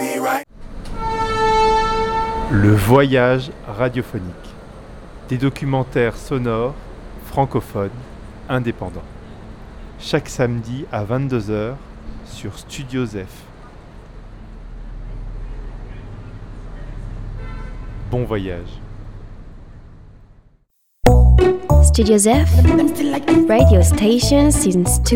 Le voyage radiophonique. Des documentaires sonores, francophones, indépendants. Chaque samedi à 22h sur Studio Zef. Bon voyage. Studio Zef, radio station since